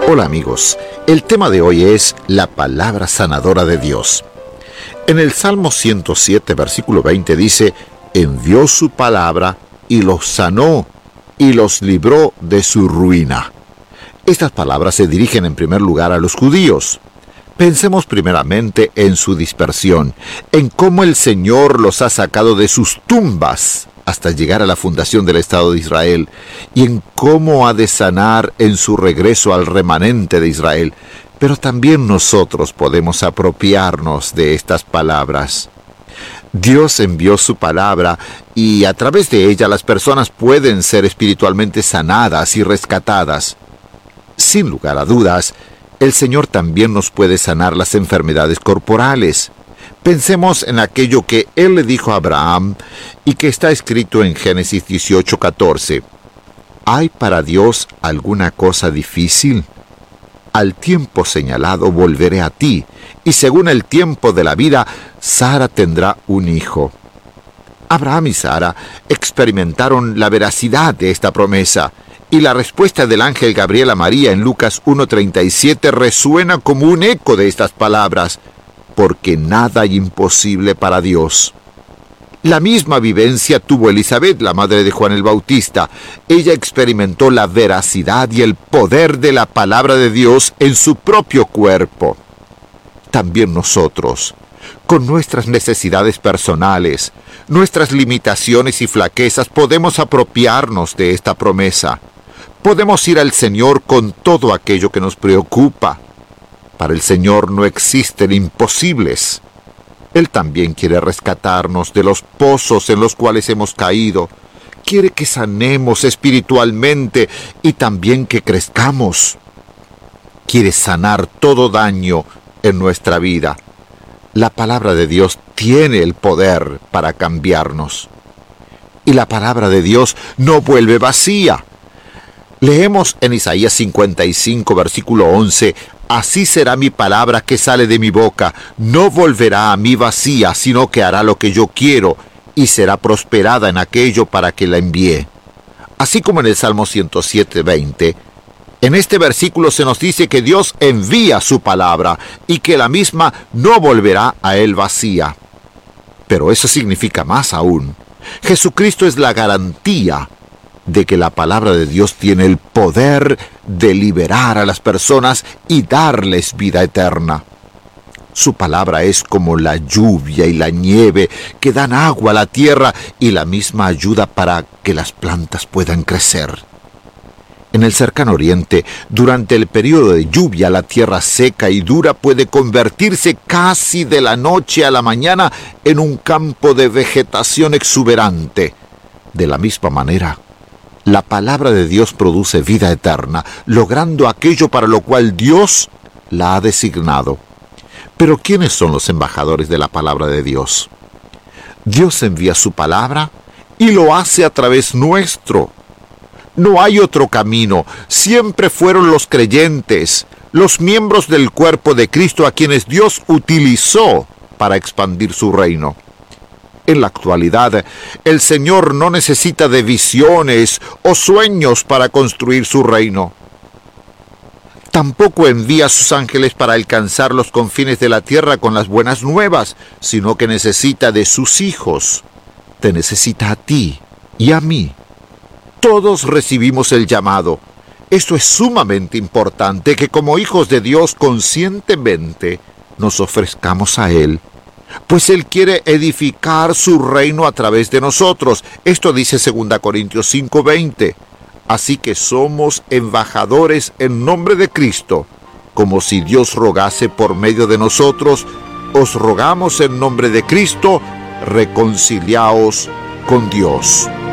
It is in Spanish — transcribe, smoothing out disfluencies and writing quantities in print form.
Hola amigos, el tema de hoy es la palabra sanadora de Dios. En el Salmo 107, versículo 20 dice: envió su palabra y los sanó y los libró de su ruina. Estas palabras se dirigen en primer lugar a los judíos. Pensemos primeramente en su dispersión, en cómo el Señor los ha sacado de sus tumbas hasta llegar a la fundación del Estado de Israel, y en cómo ha de sanar en su regreso al remanente de Israel. Pero también nosotros podemos apropiarnos de estas palabras. Dios envió su palabra y a través de ella las personas pueden ser espiritualmente sanadas y rescatadas. Sin lugar a dudas, el Señor también nos puede sanar las enfermedades corporales. Pensemos en aquello que Él le dijo a Abraham y que está escrito en Génesis 18:14. ¿Hay para Dios alguna cosa difícil? Al tiempo señalado volveré a ti, y según el tiempo de la vida, Sara tendrá un hijo. Abraham y Sara experimentaron la veracidad de esta promesa, y la respuesta del ángel Gabriel a María en Lucas 1:37 resuena como un eco de estas palabras: porque nada hay imposible para Dios. La misma vivencia tuvo Elizabeth, la madre de Juan el Bautista. Ella experimentó la veracidad y el poder de la palabra de Dios en su propio cuerpo. También nosotros, con nuestras necesidades personales, nuestras limitaciones y flaquezas, podemos apropiarnos de esta promesa. Podemos ir al Señor con todo aquello que nos preocupa. Para el Señor no existen imposibles. Él también quiere rescatarnos de los pozos en los cuales hemos caído. Quiere que sanemos espiritualmente y también que crezcamos. Quiere sanar todo daño en nuestra vida. La palabra de Dios tiene el poder para cambiarnos. Y la palabra de Dios no vuelve vacía. Leemos en Isaías 55, versículo 11: así será mi palabra que sale de mi boca, no volverá a mí vacía, sino que hará lo que yo quiero, y será prosperada en aquello para que la envíe. Así como en el Salmo 107, 20, en este versículo se nos dice que Dios envía su palabra, y que la misma no volverá a él vacía. Pero eso significa más aún. Jesucristo es la garantía de que la palabra de Dios tiene el poder de liberar a las personas y darles vida eterna. Su palabra es como la lluvia y la nieve que dan agua a la tierra y la misma ayuda para que las plantas puedan crecer. En el cercano oriente, durante el periodo de lluvia, la tierra seca y dura puede convertirse casi de la noche a la mañana en un campo de vegetación exuberante. De la misma manera, la palabra de Dios produce vida eterna, logrando aquello para lo cual Dios la ha designado. Pero ¿quiénes son los embajadores de la palabra de Dios? Dios envía su palabra y lo hace a través nuestro. No hay otro camino. Siempre fueron los creyentes, los miembros del cuerpo de Cristo a quienes Dios utilizó para expandir su reino. En la actualidad, el Señor no necesita de visiones o sueños para construir su reino. Tampoco envía a sus ángeles para alcanzar los confines de la tierra con las buenas nuevas, sino que necesita de sus hijos. Te necesita a ti y a mí. Todos recibimos el llamado. Esto es sumamente importante, que como hijos de Dios conscientemente nos ofrezcamos a Él, pues Él quiere edificar su reino a través de nosotros. Esto dice 2 Corintios 5:20. Así que somos embajadores en nombre de Cristo, como si Dios rogase por medio de nosotros. Os rogamos en nombre de Cristo, reconciliaos con Dios.